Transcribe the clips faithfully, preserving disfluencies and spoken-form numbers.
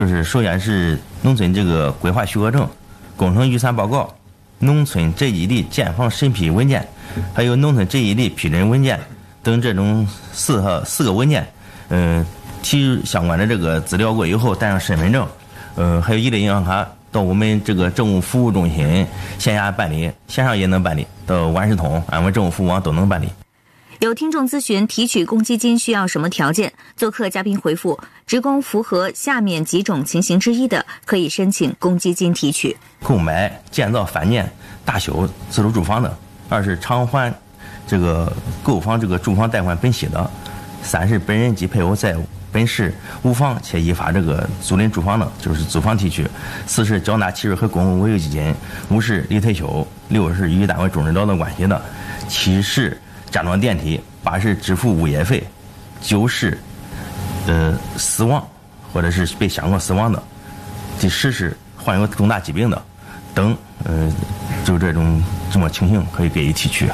就是首先是农村这个规划许可证、工程预算报告、农村这一类建房审批文件，还有农村这一类批准文件等这种四个四个文件，嗯，提相关的这个资料过以后，带上身份证，嗯，还有一类银行卡，到我们这个政务服务中心线下办理，线上也能办理，到万事通、俺们政务服务网都能办理。 有听众咨询提取公积金需要什么条件，做客嘉宾回复：职工符合下面几种情形之一的，可以申请公积金提取： 购买、建造、翻建、大修自住住房的；二是偿还这个购房这个住房贷款本息的；三是本人及配偶在本市无房且依法这个租赁住房的，就是租房提取；四是缴纳契约和公共维护基金；五是离退休；六是与单位终止劳动关系的；七是加装电梯；八是支付物业费；九是呃死亡或者是被相关死亡的；第十是患有重大疾病的等，呃，就这种这么情形可以给予提取。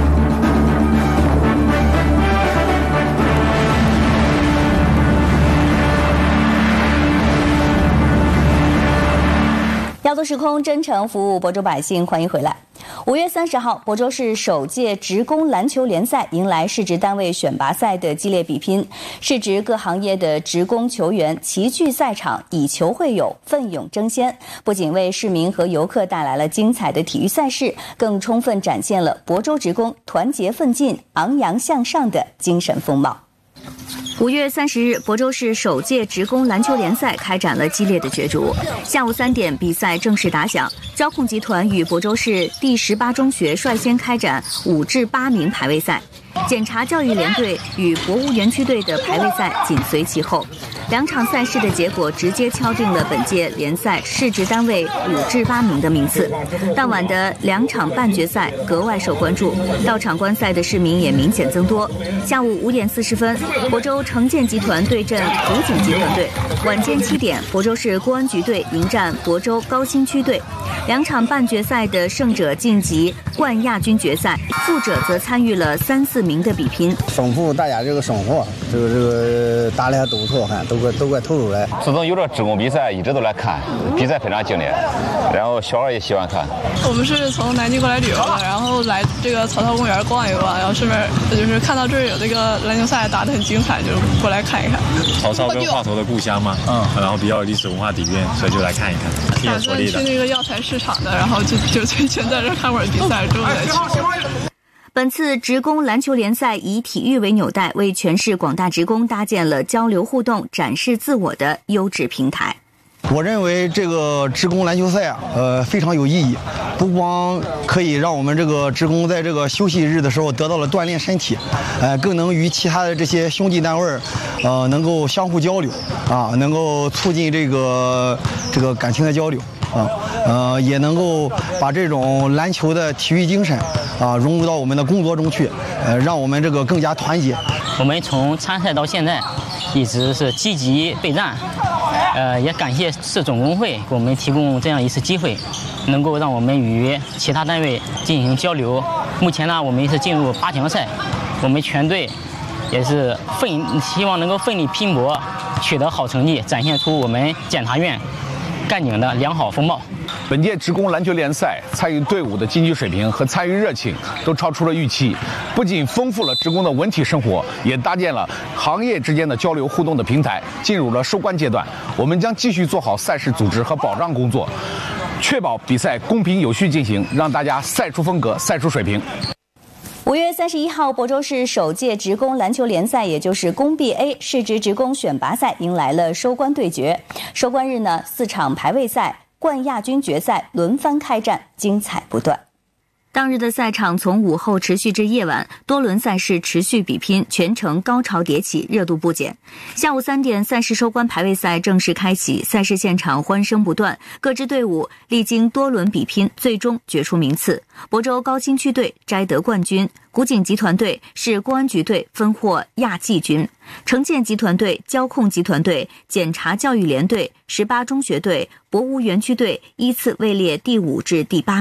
亚洲时空真诚服务亳州百姓，欢迎回来。五月三十号，亳州市首届职工篮球联赛迎来市直单位选拔赛的激烈比拼，市直各行业的职工球员齐聚赛场，以球会友，奋勇争先，不仅为市民和游客带来了精彩的体育赛事，更充分展现了亳州职工团结奋进、昂扬向上的精神风貌。五月三十日，亳州市首届职工篮球联赛开展了激烈的角逐。下午三点，比赛正式打响。交控集团与亳州市第十八中学率先开展五至八名排位赛，检察教育联队与博物园区队的排位赛紧随其后。两场赛事的结果直接敲定了本届联赛市直单位五至八名的名次。当晚的两场半决赛格外受关注，到场观赛的市民也明显增多。下午五点四十分，亳州城建集团对阵古井集团队；晚间七点，亳州市公安局队迎战亳州高新区队。两场半决赛的胜者晋级冠亚军决赛，负者则参与了三四名的比拼。 丰富大家这个生活，这个这个打的还都不错，看都快都快投入来。 自从有了职工比赛，一直都来看，比赛非常精彩，然后小孩也喜欢看。 我们是从南京过来旅游的，然后来这个草草公园逛一逛，然后顺便就是看到这儿有这个篮球赛打得很精彩，就过来看一看。 曹操跟华佗的故乡嘛，嗯，然后比较有历史文化底蕴，所以就来看一看，挺有活力的。 打算去那个药材市场的，然后就就先在这看会儿比赛，之后再去。 本次职工篮球联赛以体育为纽带，为全市广大职工搭建了交流互动、展示自我的优质平台。 我认为这个职工篮球赛啊，呃，非常有意义，不光可以让我们这个职工在这个休息日的时候得到了锻炼身体，呃，更能与其他的这些兄弟单位，呃，能够相互交流，啊，能够促进这个这个感情的交流。啊，呃，也能够把这种篮球的体育精神啊融入到我们的工作中去，呃，让我们这个更加团结。 我们从参赛到现在，一直是积极备战，呃，也感谢市总工会给我们提供这样一次机会，能够让我们与其他单位进行交流。目前呢，我们是进入八强赛，我们全队也是奋希望能够奋力拼搏，取得好成绩，展现出我们检察院干警的良好风貌。 本届职工篮球联赛参与队伍的竞技水平和参与热情都超出了预期，不仅丰富了职工的文体生活，也搭建了行业之间的交流互动的平台。进入了收官阶段，我们将继续做好赛事组织和保障工作，确保比赛公平有序进行，让大家赛出风格，赛出水平。 五月三十一号，亳州市首届职工篮球联赛，也就是工 B A 市直职工选拔赛，迎来了收官对决。收官日呢，四场排位赛、冠亚军决赛轮番开战，精彩不断。当日的赛场从午后持续至夜晚，多轮赛事持续比拼，全程高潮迭起，热度不减。下午三点，赛事收官排位赛正式开启，赛事现场欢声不断，各支队伍历经多轮比拼，最终决出名次。亳州高新区队摘得冠军，古井集团队市公安局队分获亚季军，城建集团队、交控集团队、检察教育联队、十八中学队、博物园区队依次位列第五至第八名。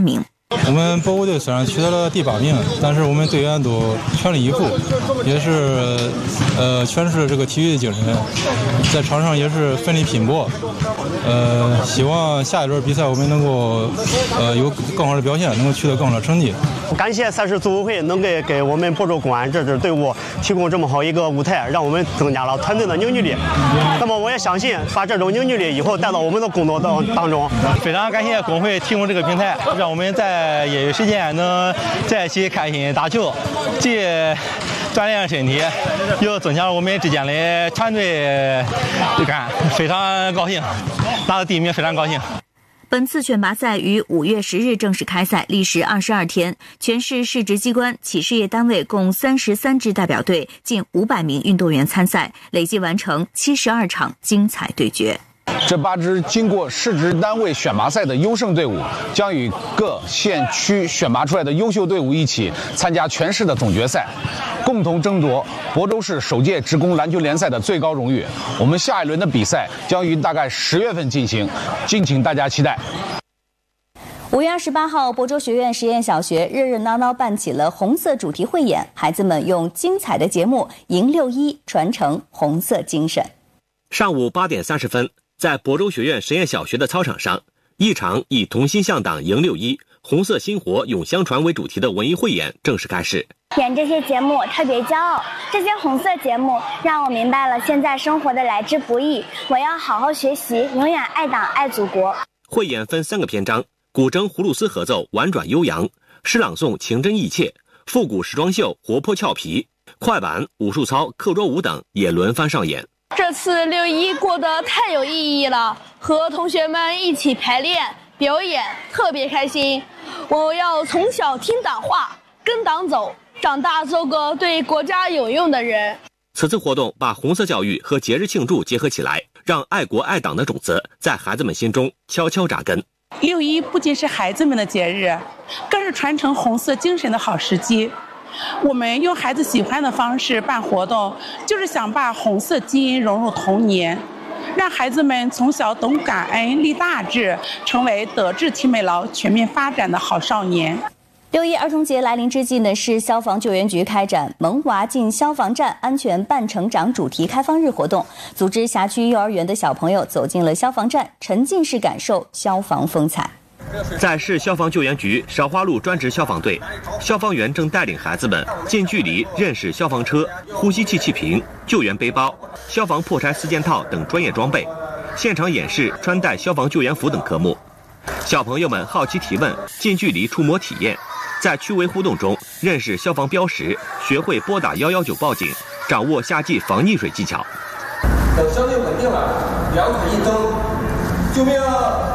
我们博物队虽然取得了第八名，但是我们队员都全力以赴，也是呃诠释了这个体育的精神，在场上也是奋力拼搏。呃，希望下一轮比赛我们能够呃有更好的表现，能够取得更好的成绩。 感谢赛事组委会能给给我们亳州公安这支队伍提供这么好一个舞台，让我们增加了团队的凝聚力。那么我也相信，把这种凝聚力以后带到我们的工作当当中。 非常感谢工会提供这个平台，让我们在业余时间能在一起开心打球，既锻炼身体，又增强我们之间的团队感，非常高兴，拿到第一名非常高兴。 本次选拔赛于五月十日正式开赛，历时二十二天。全市市直机关、企事业单位共三十三支代表队，近五百名运动员参赛，累计完成七十二场精彩对决。 这八支经过市直单位选拔赛的优胜队伍，将与各县区选拔出来的优秀队伍一起参加全市的总决赛，共同争夺亳州市首届职工篮球联赛的最高荣誉。我们下一轮的比赛将于大概十月份进行，敬请大家期待。 五月二十八号，亳州学院实验小学热热闹闹办起了红色主题汇演，孩子们用精彩的节目迎六一，传承红色精神。 上午八点三十分，在亳州学院实验小学的操场上，一场以同心向党迎六一、红色薪火永相传为主题的文艺汇演正式开始。 演这些节目特别骄傲，这些红色节目让我明白了现在生活的来之不易，我要好好学习，永远爱党爱祖国。 汇演分三个篇章：古筝葫芦丝合奏婉转悠扬，诗朗诵情真意切，复古时装秀活泼俏皮，快板、武术操、课桌舞等也轮番上演。 这次六一过得太有意义了，和同学们一起排练表演特别开心。我要从小听党话，跟党走，长大做个对国家有用的人。 此次活动把红色教育和节日庆祝结合起来，让爱国爱党的种子在孩子们心中悄悄扎根。 六一不仅是孩子们的节日，更是传承红色精神的好时机。我们用孩子喜欢的方式办活动，就是想把红色基因融入童年，让孩子们从小懂感恩、立大志，成为德智体美劳全面发展的好少年。 六一儿童节来临之际呢，市消防救援局开展萌娃进消防站安全伴成长主题开放日活动，组织辖区幼儿园的小朋友走进了消防站，沉浸式感受消防风采。 在市消防救援局韶华路专职消防队，消防员正带领孩子们近距离认识消防车、呼吸器气瓶、救援背包、消防破柴四件套等专业装备，现场演示穿戴消防救援服等科目。小朋友们好奇提问，近距离触摸体验，在趣味互动中认识消防标识，学会拨打一一九报警，掌握夏季防溺水技巧。 等相对稳定了，两腿一蹬，救命啊！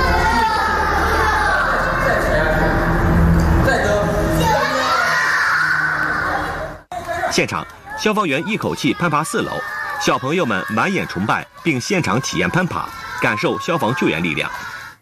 现场，消防员一口气攀爬四楼，小朋友们满眼崇拜，并现场体验攀爬，感受消防救援力量。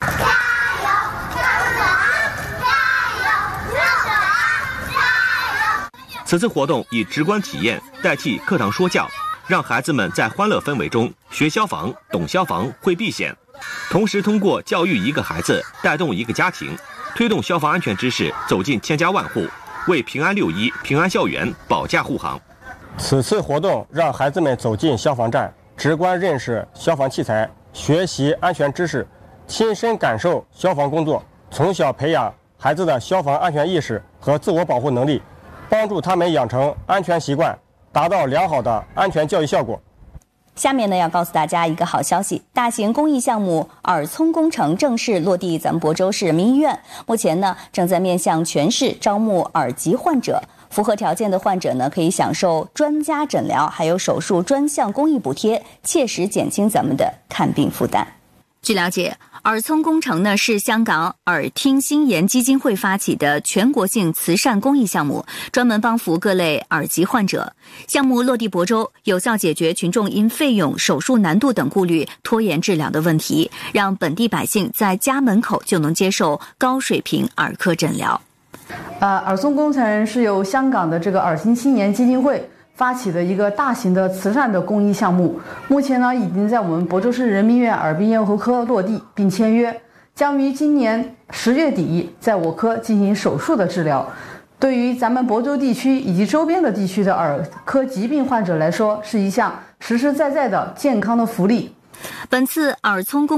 此次活动以直观体验代替课堂说教，让孩子们在欢乐氛围中学消防、懂消防、会避险，同时通过教育一个孩子，带动一个家庭，推动消防安全知识走进千家万户，为平安六一、平安校园保驾护航。 此次活动让孩子们走进消防站，直观认识消防器材，学习安全知识，亲身感受消防工作，从小培养孩子的消防安全意识和自我保护能力，帮助他们养成安全习惯，达到良好的安全教育效果。 下面呢，要告诉大家一个好消息，大型公益项目耳聪工程正式落地咱们亳州市人民医院。目前呢，正在面向全市招募耳疾患者，符合条件的患者呢，可以享受专家诊疗，还有手术专项公益补贴，切实减轻咱们的看病负担。据了解，耳聪工程呢是香港耳听心研基金会发起的全国性慈善公益项目，专门帮扶各类耳疾患者。项目落地亳州，有效解决群众因费用、手术难度等顾虑拖延治疗的问题，让本地百姓在家门口就能接受高水平耳科诊疗。 呃，耳聪工程是由香港的这个耳听心研基金会发起的一个大型的慈善的公益项目，目前呢已经在我们亳州市人民医院耳鼻咽喉科落地并签约。 将于今年十月底在我科进行手术的治疗。对于咱们亳州地区以及周边的地区的耳科疾病患者来说，是一项实实在在的健康的福利。 本次耳聪公